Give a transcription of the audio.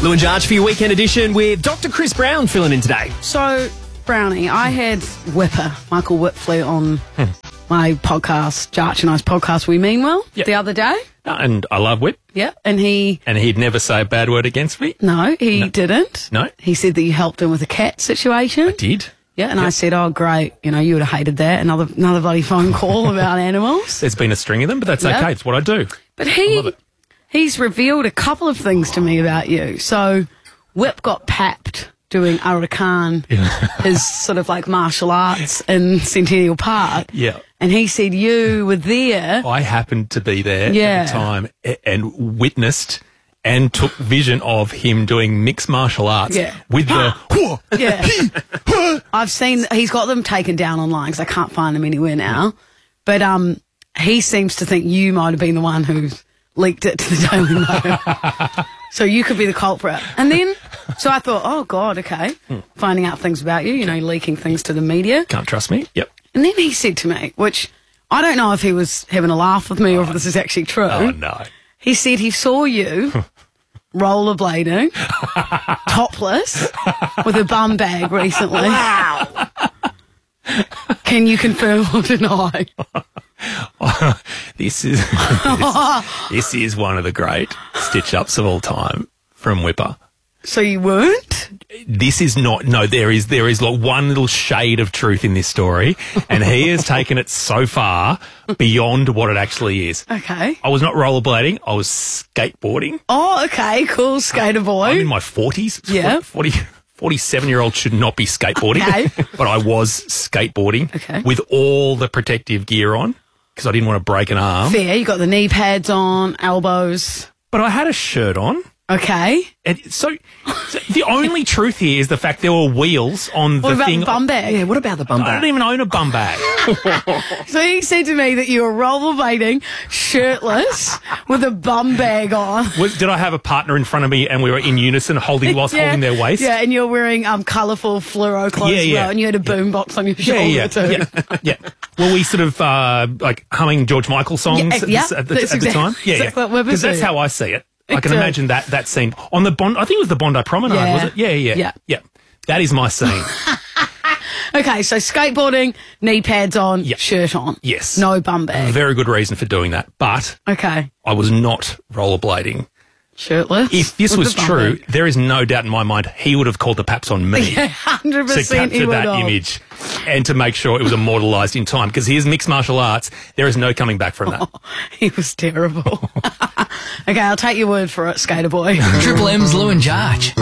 Lou and Jarge for your weekend edition with Dr. Chris Brown filling in today. So, Brownie, I had Whipper, Michael Whitfleet, on my podcast, Jarge and I's podcast, We Mean Well, the other day. And I love Whip. Yeah, and he'd never say a bad word against me. No, he didn't. No. He said that you helped him with a cat situation. I did. Yeah, and I said, oh, great, you would have hated that. Another bloody phone call about animals. There's been a string of them, but that's okay. It's what I do. But I love it. he's revealed a couple of things to me about you. So, Whip got papped doing Arakan, his sort of like martial arts in Centennial Park. Yeah. And he said you were there. I happened to be there at the time and witnessed and took vision of him doing mixed martial arts with the... Yeah. I've seen, he's got them taken down online because I can't find them anywhere now. But he seems to think you might have been the one who's leaked it to the Daily Mail. So you could be the culprit. And then, so I thought, oh, God, okay. Finding out things about you, leaking things to the media. Can't trust me. Yep. And then he said to me, which I don't know if he was having a laugh with me or if this is actually true. Oh, no. He said he saw you rollerblading, topless, with a bum bag recently. Wow. Can you confirm or deny? This is one of the great stitch-ups of all time from Whipper. So you weren't? This is not... No, there is like one little shade of truth in this story, and he has taken it so far beyond what it actually is. Okay. I was not rollerblading. I was skateboarding. Oh, okay. Cool, skater boy. I'm in my 40s. Yeah. 47-year-old should not be skateboarding. Okay. But I was skateboarding with all the protective gear on because I didn't want to break an arm. Fair. You got the knee pads on, elbows. But I had a shirt on. Okay. And so the only truth here is the fact there were wheels on the What about thing. the bum bag? Yeah, what about the bum I bag? don't even own a bum bag. So he said to me that you were rollerblading, shirtless, with a bum bag on. Did I have a partner in front of me and we were in unison holding holding their waist? Yeah, and you're wearing colourful fluoro clothes as well, and you had a boombox on your shoulder too. Yeah. Well, we sort of like humming George Michael songs at the time. Yeah, because that's how I see it. I can imagine that scene on the Bondi. I think it was the Bondi Promenade, was it? Yeah. That is my scene. Okay, so skateboarding, knee pads on, shirt on. Yes. No bum bag. Very good reason for doing that. But I was not rollerblading. Shirtless? If this was true, there is no doubt in my mind he would have called the paps on me 100% to capture that image and to make sure it was immortalised in time. Because his mixed martial arts, there is no coming back from that. He was terrible. Okay, I'll take your word for it, skater boy. Triple M's Lou and Jarge.